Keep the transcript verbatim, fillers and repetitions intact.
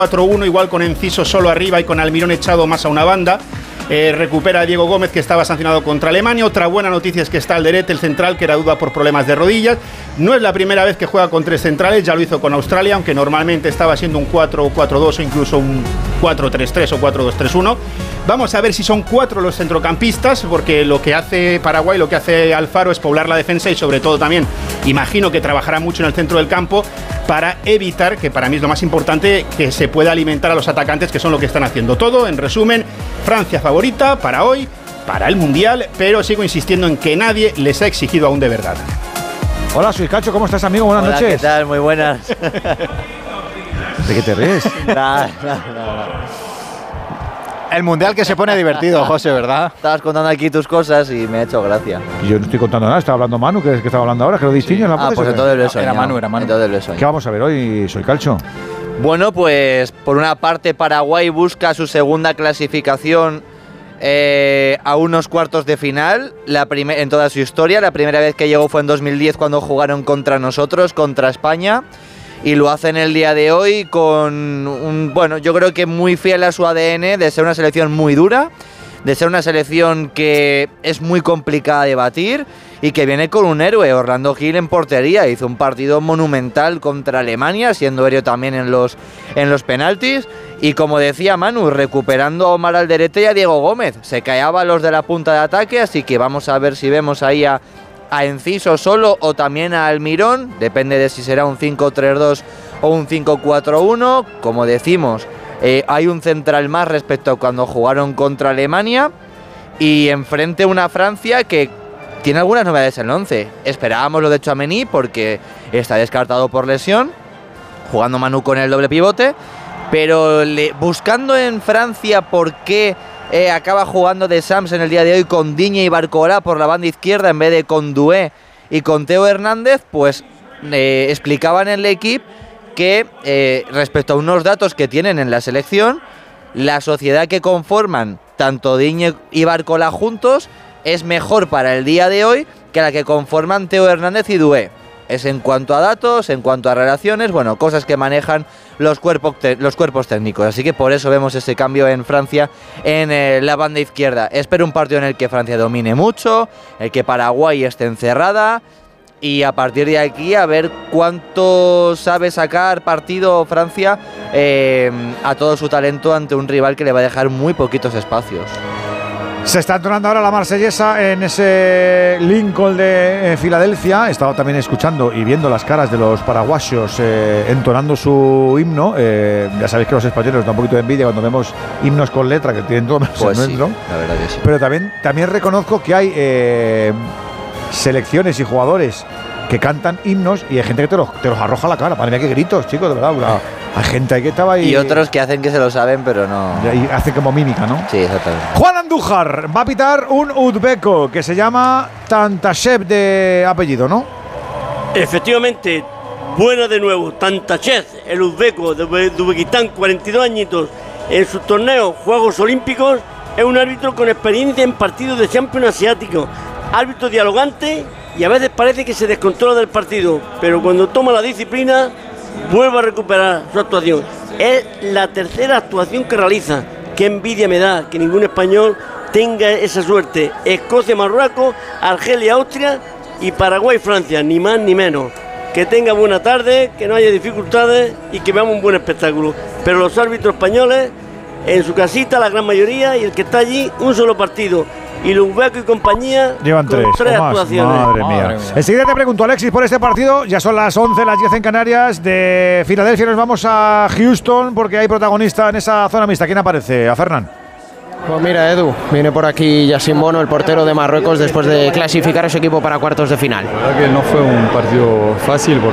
cuatro uno, igual con Enciso solo arriba y con Almirón echado más a una banda. Eh, recupera a Diego Gómez, que estaba sancionado contra Alemania. Otra buena noticia es que está Alderete, el central, que era duda por problemas de rodillas. No es la primera vez que juega con tres centrales, ya lo hizo con Australia, aunque normalmente estaba siendo un cuatro cuatro dos o incluso un cuatro tres tres o cuatro dos tres uno. Vamos a ver si son cuatro los centrocampistas, porque lo que hace Paraguay, lo que hace Alfaro es poblar la defensa y sobre todo también, imagino que trabajará mucho en el centro del campo para evitar, que para mí es lo más importante, que se pueda alimentar a los atacantes, que son lo que están haciendo todo. En resumen, Francia favorita para hoy, para el Mundial, pero sigo insistiendo en que nadie les ha exigido aún de verdad. Hola, soy Cacho, ¿cómo estás, amigo? Buenas Hola, noches. ¿qué tal? Muy buenas. ¿De qué te ríes? Nada, nada, nada. El Mundial que se pone divertido, José, ¿verdad? Estabas contando aquí tus cosas y me ha hecho gracia. Yo no estoy contando nada, estaba hablando Manu, que es que estaba hablando ahora, que lo distingue en la Ah, voz, pues ¿o qué? entonces lo he soñado. Era Manu, era Manu. Entonces lo he soñado. ¿Qué vamos a ver hoy, soy Calcho? Bueno, pues por una parte Paraguay busca su segunda clasificación eh, a unos cuartos de final la en toda su historia. La primera vez que llegó fue en dos mil diez cuando jugaron contra nosotros, contra España. Y lo hacen el día de hoy con un, bueno, yo creo que muy fiel a su A D N de ser una selección muy dura, de ser una selección que es muy complicada de batir y que viene con un héroe, Orlando Gil en portería. Hizo un partido monumental contra Alemania, siendo héroe también en los, en los penaltis. Y como decía Manu, recuperando a Omar Alderete y a Diego Gómez. Se callaban los de la punta de ataque, así que vamos a ver si vemos ahí a... a Enciso solo o también a Almirón, depende de si será un cinco tres dos o un cinco cuatro uno. Como decimos, eh, hay un central más respecto a cuando jugaron contra Alemania, y enfrente una Francia que tiene algunas novedades en el once. Esperábamos lo de Tchouaméni porque está descartado por lesión, jugando Manu con el doble pivote, pero le, buscando en Francia por qué Eh, acaba jugando de Sams en el día de hoy con Digne y Barcola por la banda izquierda en vez de con Doué y con Theo Hernández, pues eh, explicaban en el equipo que eh, respecto a unos datos que tienen en la selección, la sociedad que conforman tanto Digne y Barcola juntos es mejor para el día de hoy que la que conforman Theo Hernández y Doué. Es en cuanto a datos, en cuanto a relaciones, bueno, cosas que manejan los cuerpos, los cuerpos técnicos. Así que por eso vemos ese cambio en Francia en eh, la banda izquierda. Espero un partido en el que Francia domine mucho, el que Paraguay esté encerrada, y a partir de aquí a ver cuánto sabe sacar partido Francia eh, a todo su talento ante un rival que le va a dejar muy poquitos espacios. Se está entonando ahora la marsellesa en ese Lincoln de eh, Filadelfia. He estado también escuchando y viendo las caras de los paraguayos eh, entonando su himno. Eh, ya sabéis que los españoles nos da un poquito de envidia cuando vemos himnos con letra que tienen todo menos Pues el sí, nuestro. la verdad que sí. Pero también, también reconozco que hay eh, selecciones y jugadores que cantan himnos y hay gente que te los, te los arroja a la cara. Madre mía, qué gritos, chicos, de verdad. Una, hay gente ahí que estaba ahí. Y otros que hacen que se lo saben, pero no. Y hace como mímica, ¿no? Sí, exactamente. Juan Andújar va a pitar un uzbeco que se llama Tantashev de apellido, ¿no? Efectivamente, buena de nuevo, Tantashev, el uzbeco de Uzbekistán, cuarenta y dos añitos, en sus torneos Juegos Olímpicos, es un árbitro con experiencia en partidos de Champions asiáticos, árbitro dialogante y a veces parece que se descontrola del partido, pero cuando toma la disciplina vuelve a recuperar su actuación. Es la tercera actuación que realiza. Qué envidia me da que ningún español tenga esa suerte. Escocia, Marruecos, Argelia, Austria y Paraguay, Francia, ni más ni menos. Que tenga buena tarde, que no haya dificultades y que veamos un buen espectáculo. Pero los árbitros españoles, en su casita, la gran mayoría, y el que está allí, un solo partido. Y los uzbecos y compañía llevan tres, tres o más. actuaciones. Madre mía. Madre mía. Enseguida te pregunto, Alexis, por este partido. Ya son las once, las diez en Canarias. De Filadelfia nos vamos a Houston porque hay protagonista en esa zona mixta. ¿Quién aparece? A Fernán. Pues mira, Edu, viene por aquí Yacine Bono, el portero de Marruecos, después de clasificar a su equipo para cuartos de final. La verdad que no fue un partido fácil.